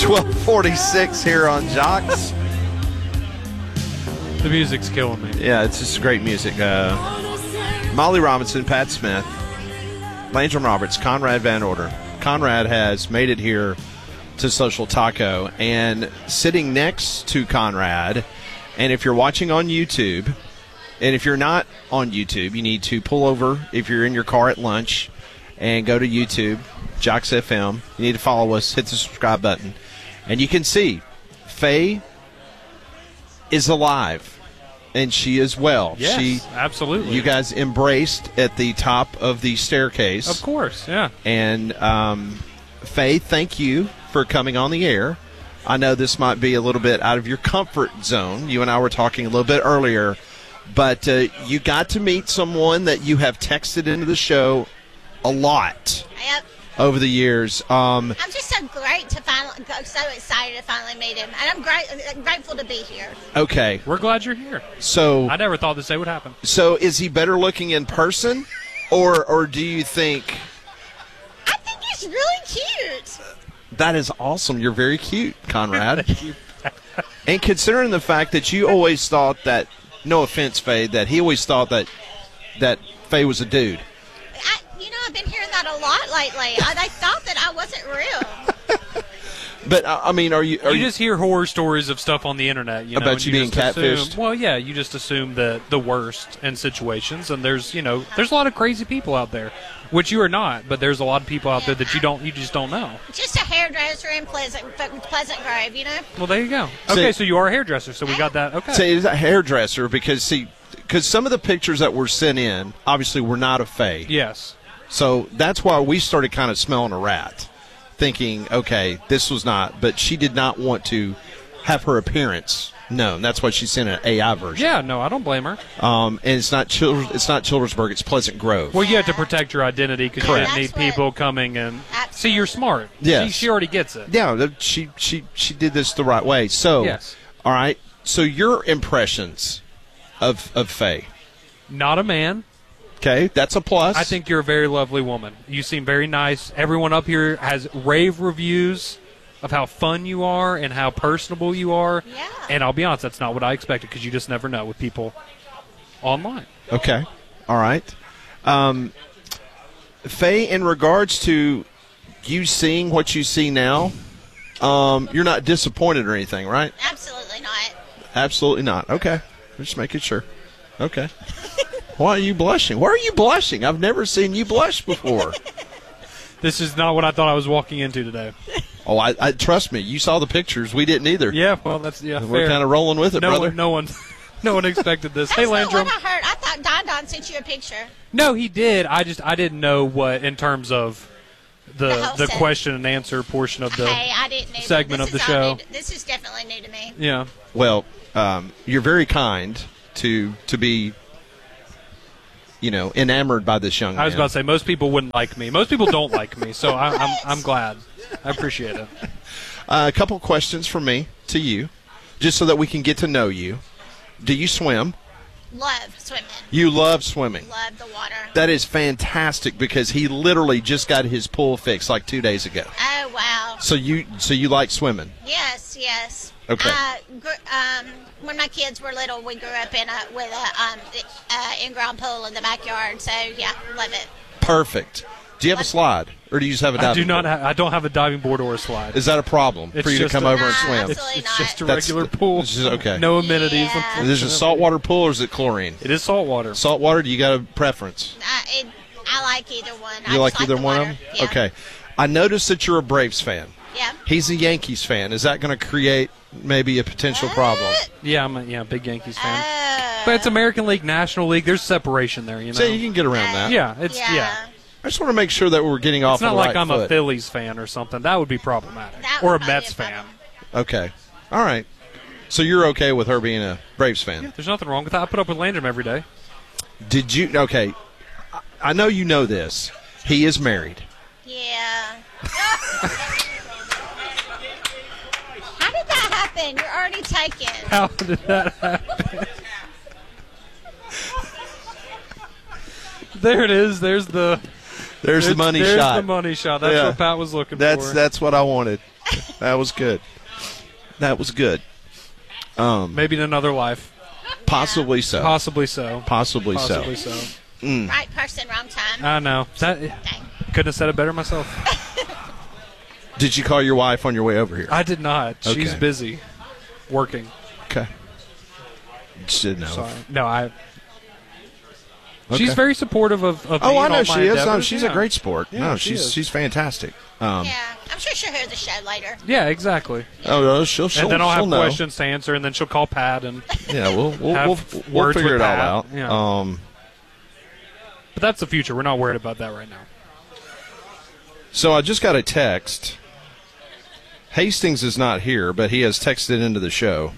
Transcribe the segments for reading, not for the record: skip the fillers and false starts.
12:46 here on Jocks. The music's killing me. Yeah, it's just great music. Molly Robinson, Pat Smith, Landrum Roberts, Conrad Van Order. Conrad has made it here to Social Taco, and sitting next to Conrad, and if you're watching on YouTube, and if you're not on YouTube, you need to pull over if you're in your car at lunch and go to YouTube, Jocks FM. You need to follow us, hit the subscribe button, and you can see Faye is alive, and she is well. Yes, absolutely. You guys embraced at the top of the staircase. Of course, yeah. And Faye, thank you for coming on the air. I know this might be a little bit out of your comfort zone. You and I were talking a little bit earlier, but you got to meet someone that you have texted into the show a lot. Yep. Over the years. I'm just so excited to finally meet him, and I'm grateful to be here. Okay. We're glad you're here. So I never thought this day would happen. So is he better looking in person, or do you think? I think he's really cute. That is awesome. You're very cute, Conrad. Thank you. And considering the fact that you always thought that, no offense, Faye, that he always thought that Faye was a dude. I've been hearing that a lot lately. They thought that I wasn't real. But I mean, are you just hear horror stories of stuff on the internet, you know, about you being catfished? Well, yeah, you just assume the worst in situations, and there's a lot of crazy people out there, which you are not, but there's a lot of people out there that you just don't know. Just a hairdresser in Pleasant Grove, you know. Well, there you go. Okay, so you are a hairdresser, so we got that. Okay. So it's a hairdresser because some of the pictures that were sent in obviously were not of Faye. Yes. So that's why we started kind of smelling a rat, thinking, okay, this was not. But she did not want to have her appearance known. That's why she sent an AI version. Yeah, no, I don't blame her. And it's not Childersburg. It's Pleasant Grove. Well, you have to protect your identity because you don't need people coming and see. You're smart. Yes. She already gets it. Yeah, she did this the right way. So, yes. All right. So your impressions of Faye? Not a man. Okay, that's a plus. I think you're a very lovely woman. You seem very nice. Everyone up here has rave reviews of how fun you are and how personable you are. Yeah. And I'll be honest, that's not what I expected because you just never know with people online. Okay. All right. Faye, in regards to you seeing what you see now, you're not disappointed or anything, right? Absolutely not. Absolutely not. Okay. Just making sure. Okay. Why are you blushing? Why are you blushing? I've never seen you blush before. This is not what I thought I was walking into today. Oh, I trust me. You saw the pictures. We didn't either. Yeah, well, that's We're fair. kind of rolling with it, brother. No one expected this. That's Hey, not Landrum. what I heard. I thought Don sent you a picture. No, he did. I didn't know what in terms of the question and answer portion of the I didn't know segment of the show. This is definitely new to me. Yeah. Well, you're very kind to be, enamored by this young man. I was about to say most people wouldn't like me. Most people don't like me, so I'm glad. I appreciate it. A couple questions from me to you, just so that we can get to know you. Do you swim? Love swimming. You love swimming. Love the water. That is fantastic because he literally just got his pool fixed like 2 days ago. Oh, wow. So you like swimming? Yes. Okay. When my kids were little, we grew up with a in-ground pool in the backyard. So yeah, love it. Perfect. Do you have a slide, or do you just have a diving board? I don't have a diving board or a slide. Is that a problem for you to come over and swim? Absolutely It's just a not. regular pool. Okay. No amenities. Yeah. Is this a saltwater pool or is it chlorine? It is saltwater. Saltwater, do you got a preference? I like either one. You like either the one water. of them? Yeah. Okay. I noticed that you're a Braves fan. Yeah. He's a Yankees fan. Is that going to create maybe a potential problem? Yeah, I'm a big Yankees fan. Oh. But it's American League, National League. There's separation there, So you can get around that. Yeah, yeah. I just want to make sure that we're getting off It's not the like right I'm foot. a Phillies fan or something. That would be problematic. That Or would a probably Mets be a fan. problem. Okay. All right. So you're okay with her being a Braves fan? Yeah, there's nothing wrong with that. I put up with Landrum every day. Did you? Okay. I know you know this. He is married. Yeah. How did that happen? You're already taken. How did that happen? There it is. There's the money there's shot. the money shot. That's Yeah. what Pat was looking for. That's what I wanted. That was good. That was good. Maybe in another life. Possibly so. Possibly so. Possibly so. Possibly so. Right person, wrong time. I know. That Dang. couldn't have said it better myself. Did you call your wife on your way over here? I did not. She's Okay. busy working. Okay. Just didn't know. Sorry. No, Okay. She's very supportive of me Oh, I and know all she my is. No, endeavors. she's Yeah. a great sport. Yeah, No, she is. she's fantastic. Yeah, I'm sure she'll hear the show later. Yeah, exactly. Oh, no, she'll And then I'll have know. questions to answer, and then she'll call Pat, and Yeah, we'll have we'll words figure with it all Pat. out. Yeah. But that's the future. We're not worried about that right now. So I just got a text. Hastings is not here, but he has texted into the show.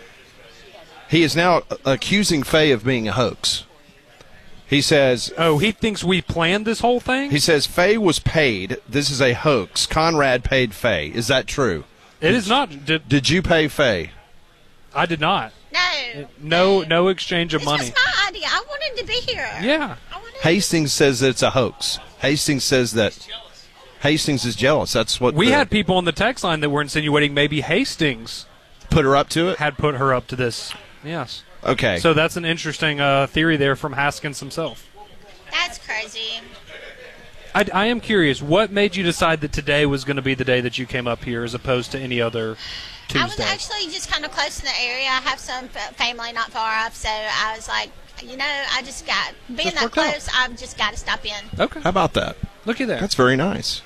He is now accusing Faye of being a hoax. He says, Oh, he thinks we planned this whole thing? he says Faye was paid. This is a hoax. Conrad paid Faye. Is that true? It is not. Did you pay Faye? I did not. No. No exchange of This money. was my idea. I wanted to be here. Yeah. Hastings says that it's a hoax. Hastings says that Hastings is jealous. That's what We had people on the text line that were insinuating maybe Hastings put her up to it. had put her up to this. Yes. Okay. So that's an interesting theory there from Haskins himself. That's crazy. I am curious, what made you decide that today was going to be the day that you came up here as opposed to any other Tuesday? I was actually just kind of close in the area. I have some family not far off, so I was like, I just got, being Just that worked out. close, I've just got to stop in. Okay. How about that? Look at that. That's very nice.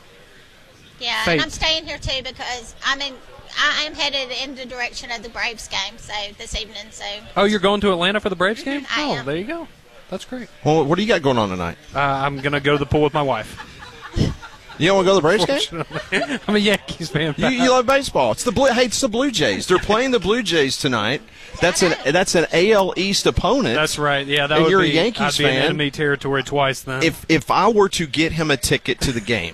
Yeah, Fate. and I'm staying here too because I am headed in the direction of the Braves game, so this evening. So Oh, you're going to Atlanta for the Braves game? I Oh, am. there you go. That's great. Well, what do you got going on tonight? I'm going to go to the pool with my wife. You don't want to go to the Braves game? Fortunately. I'm a Yankees fan. You love baseball. It's the Blue Jays. They're playing the Blue Jays tonight. That's an AL East opponent. That's right. Yeah, that And would you're a be, Yankees I'd be in fan. enemy territory twice then. If I were to get him a ticket to the game,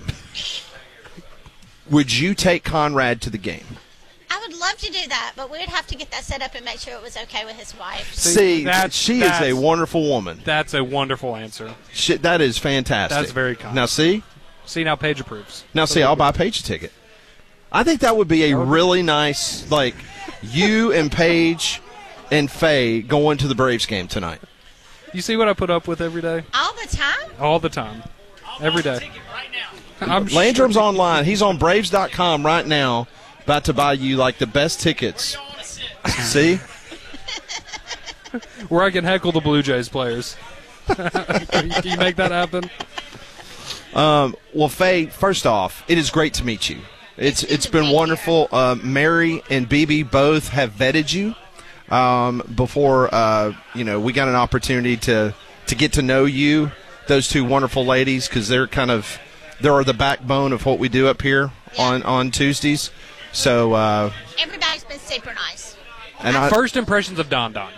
would you take Conrad to the game? I would love to do that, but we would have to get that set up and make sure it was okay with his wife. See, that's- she is a that's- wonderful woman. That's a wonderful answer. That is fantastic. That's very kind. Now, see? See, now Paige approves. I'll buy Paige a ticket. I think that would be a really nice, like, you and Paige and Faye going to the Braves game tonight. You see what I put up with every day? All the time? All the time. Every day. I'm Landrum's online. He's on Braves.com right now, about to buy you, like, the best tickets. See? where I can heckle the Blue Jays players. Can you make that happen? Well, Faye, first off, it is great to meet you. It's been wonderful. Mary and BB both have vetted you before we got an opportunity to get to know you, those two wonderful ladies, because they're the backbone of what we do up here on Tuesdays. So Everybody's been super nice. and I, First impressions of Don Don.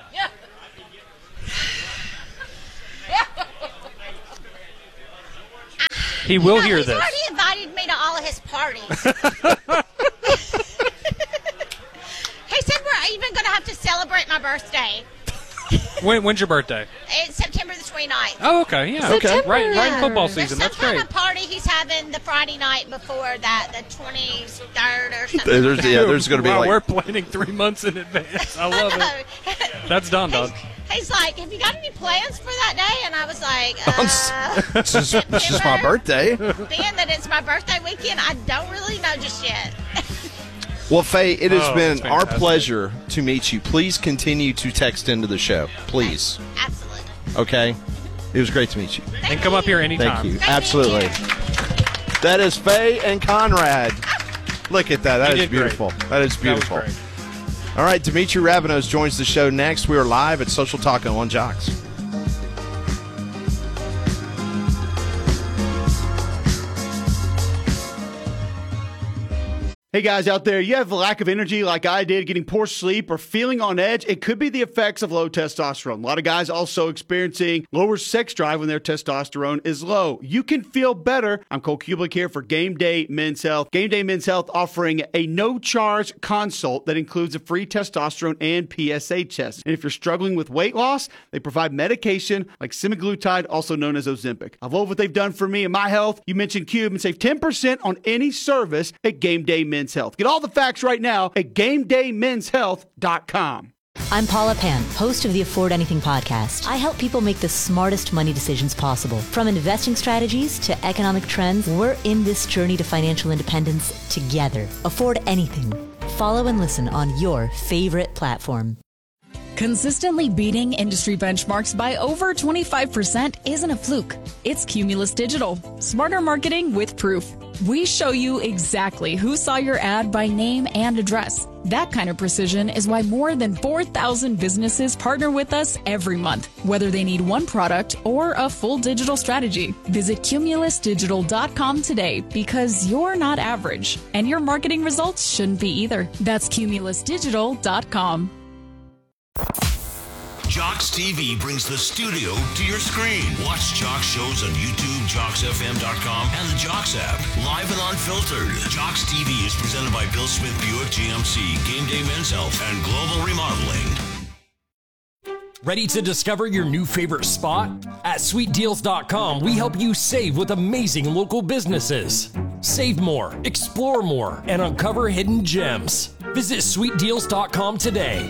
He will hear He's this. already invited me to all of his parties. He said we're even going to have to celebrate my birthday. When's your birthday? It's September the 29th. Oh, okay, yeah. Okay. Right in football There's season. some That's kind great. of party he's having the Friday night before that, the 23rd or something. there's going to be Wow, like we're planning 3 months in advance. I love it. That's Don Don. He's like, have you got any plans for that day? And I was like, it's just my birthday. being that it's my birthday weekend, I don't really know just yet. Well, Faye, it has Oh, been that's our fantastic. pleasure to meet you. Please continue to text into the show, please. Absolutely. Okay, it was great to meet you. And come up here anytime. Thank you. Great Absolutely. being here. That is Faye and Conrad. Look at that. That You is did great. beautiful. That is beautiful. That was great. All right, Dimitri Ravenos joins the show next. We are live at Social Taco on Jocks. Hey guys out there, you have a lack of energy like I did, getting poor sleep or feeling on edge? It could be the effects of low testosterone. A lot of guys also experiencing lower sex drive when their testosterone is low. You can feel better. I'm Cole Kublik here for Game Day Men's Health. Game Day Men's Health offering a no-charge consult that includes a free testosterone and PSA test. And if you're struggling with weight loss, they provide medication like semaglutide, also known as Ozempic. I love what they've done for me and my health. You mentioned Cube and save 10% on any service at Game Day Men's Health. Get all the facts right now at GameDayMen'sHealth.com. I'm Paula Pan, host of the Afford Anything podcast. I help people make the smartest money decisions possible. From investing strategies to economic trends, we're in this journey to financial independence together. Afford Anything. Follow and listen on your favorite platform. Consistently beating industry benchmarks by over 25% isn't a fluke. It's Cumulus Digital. Smarter marketing with proof. We show you exactly who saw your ad by name and address. That kind of precision is why more than 4,000 businesses partner with us every month, whether they need one product or a full digital strategy. Visit CumulusDigital.com today because you're not average, and your marketing results shouldn't be either. That's CumulusDigital.com. Jocks TV brings the studio to your screen. Watch Jocks shows on YouTube, JocksFM.com, and the Jocks app. Live and unfiltered. Jocks TV is presented by Bill Smith Buick GMC, Game Day Men's Health, and Global Remodeling. Ready to discover your new favorite spot? At SweetDeals.com, we help you save with amazing local businesses. Save more, explore more, and uncover hidden gems. Visit SweetDeals.com today.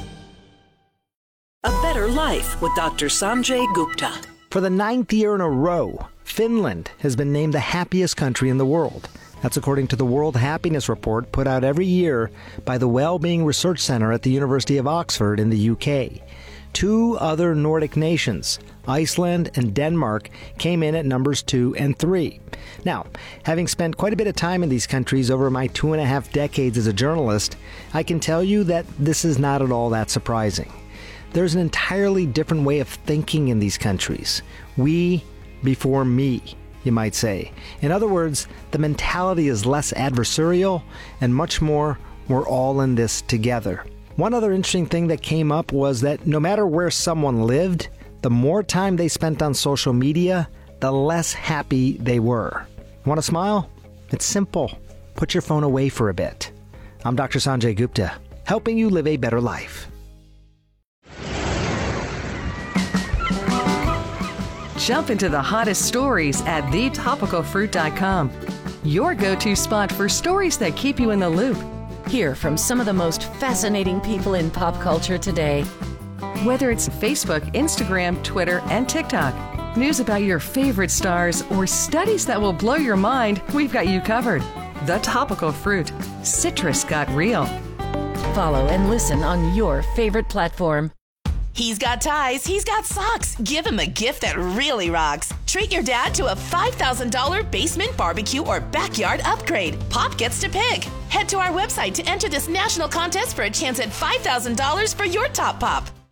A Better Life with Dr. Sanjay Gupta. For the 9th year in a row, Finland has been named the happiest country in the world. That's according to the World Happiness Report put out every year by the Wellbeing Research Centre at the University of Oxford in the UK. 2 other Nordic nations, Iceland and Denmark, came in at numbers 2 and 3. Now, having spent quite a bit of time in these countries over my 2.5 decades as a journalist, I can tell you that this is not at all that surprising. There's an entirely different way of thinking in these countries. We before me, you might say. In other words, the mentality is less adversarial and much more, we're all in this together. One other interesting thing that came up was that no matter where someone lived, the more time they spent on social media, the less happy they were. Want to smile? It's simple. Put your phone away for a bit. I'm Dr. Sanjay Gupta, helping you live a better life. Jump into the hottest stories at thetopicalfruit.com. Your go-to spot for stories that keep you in the loop. Hear from some of the most fascinating people in pop culture today. Whether it's Facebook, Instagram, Twitter, and TikTok, news about your favorite stars, or studies that will blow your mind, we've got you covered. The Topical Fruit. Citrus got real. Follow and listen on your favorite platform. He's got ties, he's got socks. Give him a gift that really rocks. Treat your dad to a $5,000 basement barbecue or backyard upgrade. Pop gets to pick. Head to our website to enter this national contest for a chance at $5,000 for your top pop.